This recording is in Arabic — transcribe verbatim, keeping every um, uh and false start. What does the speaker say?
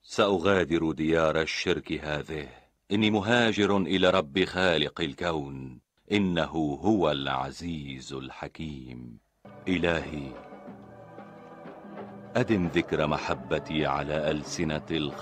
سأغادر ديار الشرك هذه، إني مهاجر إلى رب خالق الكون، إنه هو العزيز الحكيم. إلهي أدم ذكر محبتي على ألسنة الخلق